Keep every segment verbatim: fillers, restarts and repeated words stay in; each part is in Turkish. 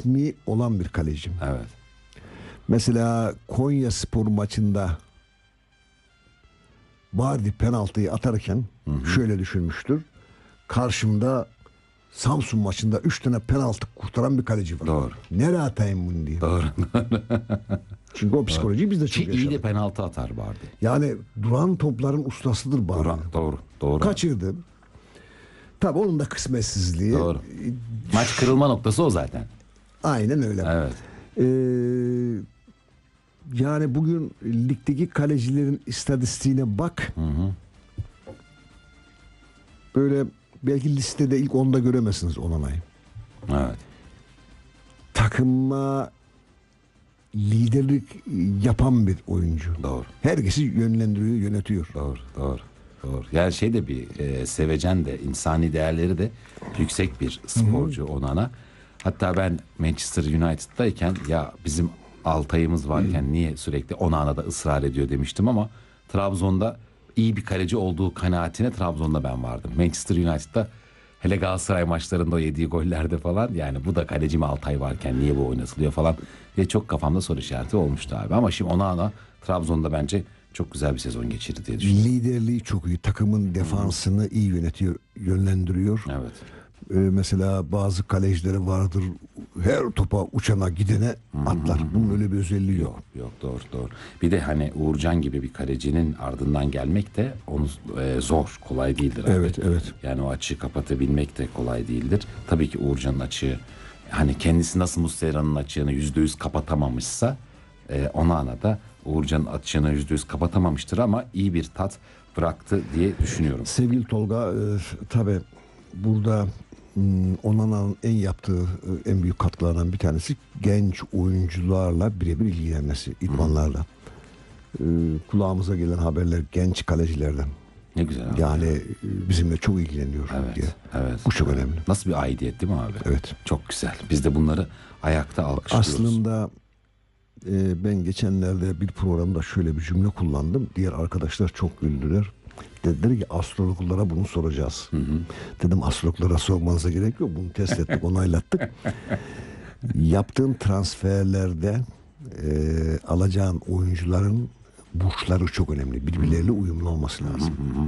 ismi olan bir kalecim. Evet. Mesela Konyaspor maçında Bardi penaltıyı atarken hı hı. şöyle düşünmüştür. Karşımda Samsun maçında üç tane penaltı kurtaran bir kaleci var. Doğru. Nereye atayım bunu diye. Doğru. Çünkü o psikolojiyi biz de çok Ki yaşadık. iyi de penaltı atar Bardi. Yani duran topların ustasıdır Bardi. Duran, doğru. Doğru. Kaçırdı. Tabii onun da kısmetsizliği. Doğru. Maç kırılma noktası o zaten. Aynen öyle. Evet. Ee, yani bugün ligdeki kalecilerin istatistiğine bak. Hı hı. Böyle belki listede ilk onda göremezsiniz Onana'yı. Evet. Takıma liderlik yapan bir oyuncu. Doğru. Herkesi yönlendiriyor, yönetiyor. Doğru, doğru. Doğru. Yani şey de bir e, sevecen de, insani değerleri de yüksek bir sporcu Onana. Hatta ben Manchester United'dayken ya bizim Altay'ımız varken Hı. niye sürekli Onana'da ısrar ediyor demiştim ama Trabzon'da iyi bir kaleci olduğu kanaatine Trabzon'da ben vardım. Manchester United'da hele Galatasaray maçlarında o yediği gollerde falan yani bu da kalecim Altay varken niye bu oynatılıyor falan diye çok kafamda soru işareti olmuştu abi. Ama şimdi Onana Trabzon'da bence çok güzel bir sezon geçirdi diye düşünüyorum. Liderliği çok iyi. Takımın defansını Hı. iyi yönetiyor, yönlendiriyor. Evet. Ee, mesela bazı kalecileri vardır. Her topa uçana gidene atlar. Bunun öyle bir özelliği yok. Yok, yok doğru doğru. Bir de hani Uğurcan gibi bir kalecinin ardından gelmek de onu e, zor, kolay değildir. Abi. Evet, evet. Yani o açığı kapatabilmek de kolay değildir. Tabii ki Uğurcan'ın açığı hani kendisi nasıl Muslera'nın açığını yüzde yüz kapatamamışsa e, Onana da Uğurcan'ın açığını yüzde yüz kapatamamıştır ama iyi bir tat bıraktı diye düşünüyorum. Sevgili Tolga, e, tabii burada Onana'nın en yaptığı en büyük katkılardan bir tanesi genç oyuncularla birebir ilgilenmesi, idmanlarla. Ee, kulağımıza gelen haberler genç kalecilerden. Ne güzel abi. Yani bizimle çok ilgileniyor evet, diye. Evet. Bu çok önemli. Nasıl bir aidiyet değil mi abi? Evet. Çok güzel. Biz de bunları ayakta alkışlıyoruz. Aslında e, ben geçenlerde bir programda şöyle bir cümle kullandım. Diğer arkadaşlar çok güldüler. Dediler ki astrologlara bunu soracağız. Hı hı. Dedim astrologlara sormanıza gerek yok. Bunu test ettik, onaylattık. Yaptığın transferlerde e, alacağın oyuncuların burçları çok önemli. Birbirleriyle uyumlu olması lazım. Hı hı.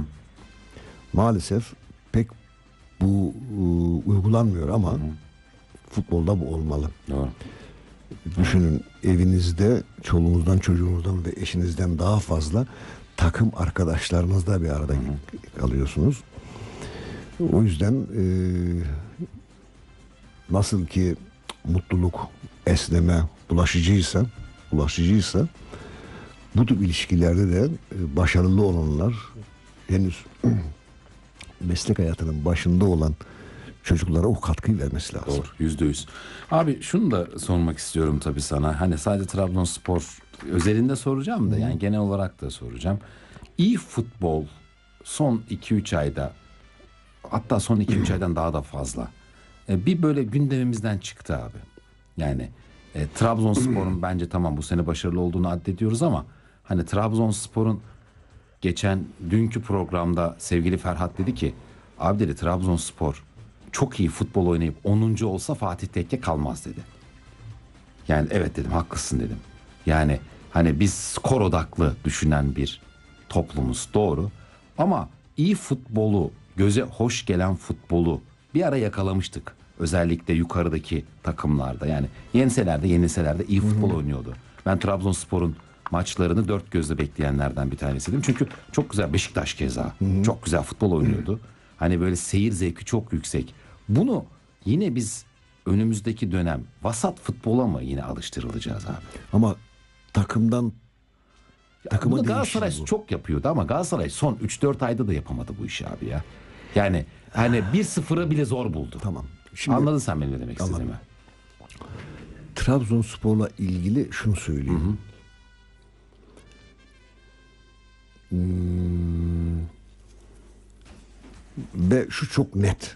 Maalesef pek bu e, uygulanmıyor ama hı hı. futbolda bu olmalı. Doğru. Düşünün evinizde çoluğunuzdan, çocuğunuzdan ve eşinizden daha fazla takım arkadaşlarınızla bir arada Hı-hı. kalıyorsunuz. O yüzden e, nasıl ki mutluluk, esneme bulaşıcıysa, bulaşıcıysa bu tür ilişkilerde de e, başarılı olanlar henüz meslek hayatının başında olan çocuklara o katkıyı vermesi lazım. Doğru, yüzde yüz. Abi şunu da sormak istiyorum tabii sana. Hani sadece Trabzonspor özelinde soracağım da Hı. yani genel olarak da soracağım. İyi futbol son iki üç ayda hatta son iki üç aydan daha da fazla e, bir böyle gündemimizden çıktı abi. Yani e, Trabzonspor'un bence tamam bu sene başarılı olduğunu addediyoruz ama hani Trabzonspor'un geçen dünkü programda sevgili Ferhat dedi ki abi dedi Trabzonspor çok iyi futbol oynayıp onuncu olsa Fatih Tekke kalmaz dedi. Yani evet dedim haklısın dedim. Yani hani biz skor odaklı düşünen bir toplumuz doğru. Ama iyi futbolu, göze hoş gelen futbolu bir ara yakalamıştık. Özellikle yukarıdaki takımlarda yani yenilseler de yenilseler de iyi futbol Hı-hı. oynuyordu. Ben Trabzonspor'un maçlarını dört gözle bekleyenlerden bir tanesiydim. Çünkü çok güzel Beşiktaş keza Hı-hı. çok güzel futbol oynuyordu. Hı-hı. Hani böyle seyir zevki çok yüksek. Bunu yine biz önümüzdeki dönem vasat futbola mı yine alıştırılacağız abi? Ama takımdan takıma bunu Galatasaray bu. çok yapıyordu ama Galatasaray son üç dört ayda da yapamadı bu işi abi ya. Yani hani bir sıfıra bile zor buldu. Tamam. Şimdi, anladın sen benim ne demek anladım. istediğimi. Trabzonspor'la ilgili şunu söyleyeyim. Hı hı. Hmm. Ve şu çok net.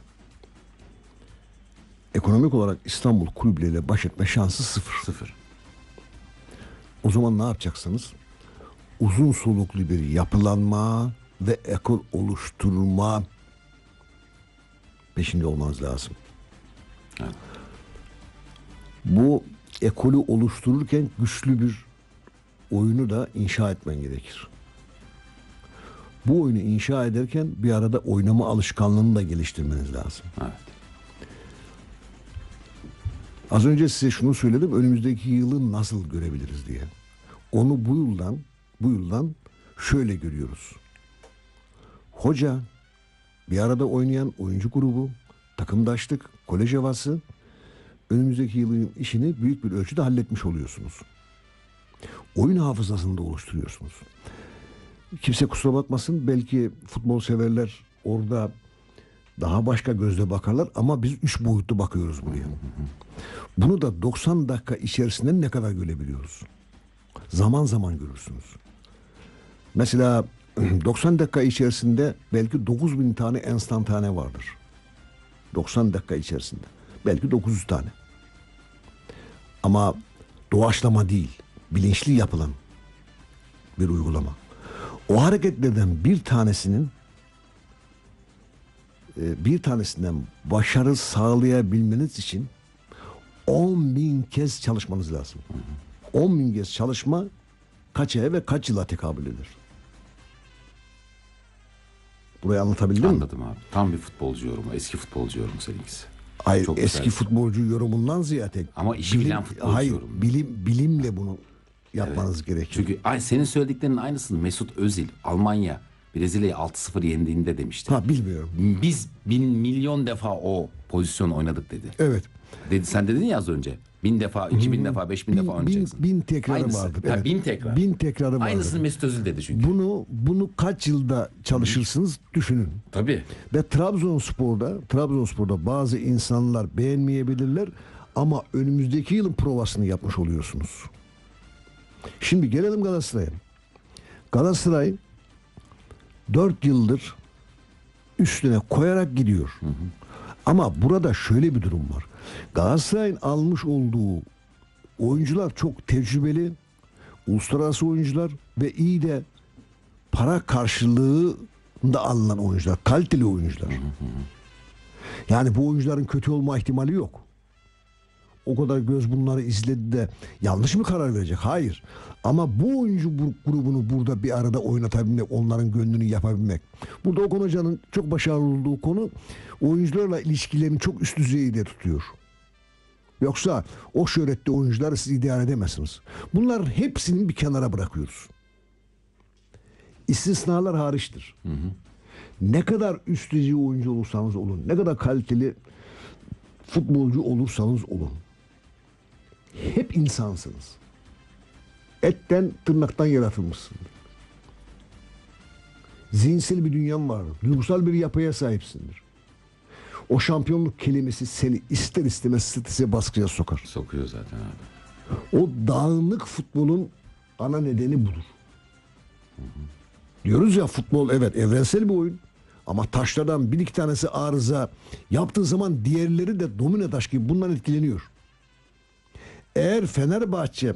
Ekonomik olarak İstanbul kulüpleriyle baş etme şansı sıfır. Sıfır. O zaman ne yapacaksınız? Uzun soluklu bir yapılanma ve ekol oluşturma peşinde olmanız lazım. Evet. Bu ekolü oluştururken güçlü bir oyunu da inşa etmen gerekir. Bu oyunu inşa ederken bir arada oynama alışkanlığını da geliştirmeniz lazım. Evet. Az önce size şunu söyledim, önümüzdeki yılı nasıl görebiliriz diye. Onu bu yıldan, bu yıldan şöyle görüyoruz. Hoca, bir arada oynayan oyuncu grubu, takımdaşlık, kolej havası, önümüzdeki yılın işini büyük bir ölçüde halletmiş oluyorsunuz. Oyun hafızasını da oluşturuyorsunuz. Kimse kusura bakmasın, belki futbol severler orada daha başka gözle bakarlar ama biz üç boyutlu bakıyoruz buraya. Bunu da doksan dakika içerisinde ne kadar görebiliyoruz? Zaman zaman görürsünüz. Mesela doksan dakika içerisinde belki dokuz bin tane enstantane vardır. doksan dakika içerisinde. Belki dokuz yüz tane. Ama doğaçlama değil, bilinçli yapılan bir uygulama. O hareketlerden bir tanesinin bir tanesinden başarı sağlayabilmeniz için on bin kez çalışmanız lazım. on bin kez çalışma kaç aya ve kaç yıla tekabül eder? Burayı anlatabildim mi? Anladım abi. Tam bir futbolcu yorumu. Eski futbolcu yorumu seninkisi. Hayır, Çok eski güzel. futbolcu yorumundan ziyade Ama işi bilen futbolcu hayır, yorumu. bilim bilimle bunu yapmanız gerekiyor. Çünkü ay, senin söylediklerinin aynısını Mesut Özil Almanya Brezilya'yı altı sıfır yendiğinde demişti. Ha, bilmiyorum. Biz bin milyon defa o pozisyon oynadık dedi. Evet. Dedi, sen dedin ya az önce. Bin defa, iki bin defa, beş bin, Bin, defa bin, oynayacaksın. bin tekrarı Aynısı. vardır. Ha, Evet. bin tekrar. Bin tekrarı vardır. Aynısını Mesut Özil dedi çünkü. Bunu bunu kaç yılda çalışırsınız düşünün. Tabii. Ve Trabzonspor'da Trabzonspor'da bazı insanlar beğenmeyebilirler ama önümüzdeki yılın provasını yapmış oluyorsunuz. Şimdi gelelim Galatasaray'a. Galatasaray dört yıldır üstüne koyarak gidiyor. Hı hı. Ama burada şöyle bir durum var. Galatasaray'ın almış olduğu oyuncular çok tecrübeli, uluslararası oyuncular ve iyi de para karşılığında alınan oyuncular, kaliteli oyuncular. Hı hı. Yani bu oyuncuların kötü olma ihtimali yok. O kadar göz bunları izledi de yanlış mı karar verecek? Hayır. Ama bu oyuncu grubunu burada bir arada oynatabilmek, onların gönlünü yapabilmek. Burada Okan Hoca'nın çok başarılı olduğu konu oyuncularla ilişkilerini çok üst düzeyde tutuyor. Yoksa o şöhretli oyuncuları siz idare edemezsiniz. Bunların hepsini bir kenara bırakıyoruz. İstisnalar hariçtir. Hı hı. Ne kadar üst düzey oyuncu olursanız olun, ne kadar kaliteli futbolcu olursanız olun, hep insansınız. Etten tırnaktan yaratılmışsınız. Zihinsel bir dünyan vardır. Duygusal bir yapıya sahipsindir. O şampiyonluk kelimesi seni ister istemez strese, baskıya sokar. Sokuyor zaten abi. O dağınık futbolun ana nedeni budur. Hı hı. Diyoruz ya, futbol evet evrensel bir oyun. Ama taşlardan bir iki tanesi arıza yaptığı zaman diğerleri de domino taş gibi bundan etkileniyor. Eğer Fenerbahçe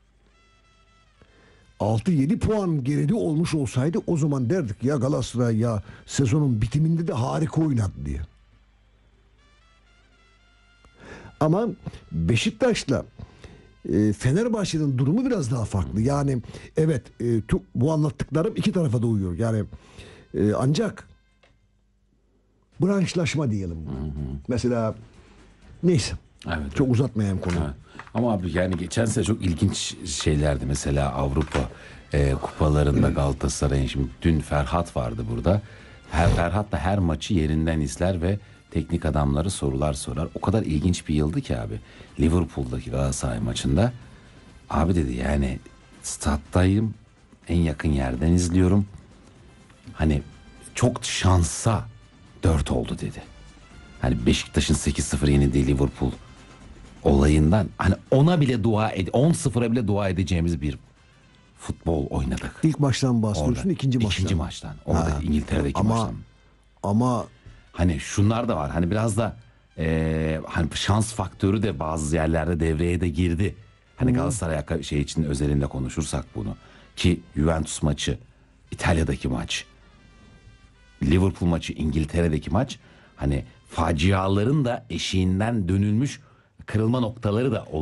altı yedi puan geride olmuş olsaydı o zaman derdik ya Galatasaray ya sezonun bitiminde de harika oynadı diye. Ama Beşiktaş'la e, Fenerbahçe'nin durumu biraz daha farklı. Yani evet e, tu, bu anlattıklarım iki tarafa da uyuyor. Yani e, ancak branşlaşma diyelim. Hı hı. Mesela neyse. Evet, çok evet. uzatmayayım konuyu. Evet. Ama abi yani geçen sene çok ilginç şeylerdi. Mesela Avrupa e, kupalarında Galatasaray'ın, şimdi dün Ferhat vardı burada. Her Ferhat da her maçı yerinden izler ve teknik adamları sorular sorar. O kadar ilginç bir yıldı ki abi. Liverpool'daki Galatasaray maçında abi dedi yani stattayım, en yakın yerden izliyorum. Hani çok şansa dört oldu dedi. Hani Beşiktaş'ın sekiz sıfır yenildiği Liverpool olayından hani ona bile dua ed on sıfıra bile dua edeceğimiz bir futbol oynadık. İlk maçtan bahsediyorsun, Orada. ikinci maçtan. İkinci maçtan. Orada Ha. İngiltere'deki ama, maçtan. Ama hani şunlar da var. Hani biraz da e, hani şans faktörü de bazı yerlerde devreye de girdi. Hani hmm. Galatasaray şey için özelinde konuşursak bunu. Ki Juventus maçı, İtalya'daki maç, Liverpool maçı, İngiltere'deki maç, hani faciaların da eşiğinden dönülmüş kırılma noktaları da